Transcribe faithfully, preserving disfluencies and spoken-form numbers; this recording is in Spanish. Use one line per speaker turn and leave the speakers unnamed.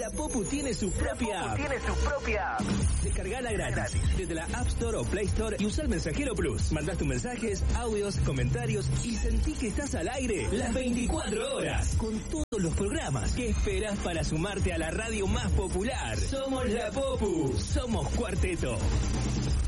La Popu tiene su propia app.
Tiene su propia app.
Descargala gratis desde la App Store o Play Store y usa el Mensajero Plus. Mandás tus mensajes, audios, comentarios y sentí que estás al aire las veinticuatro horas con todos los programas. ¿Qué esperas para sumarte a la radio más popular? Somos La Popu. Somos Cuarteto.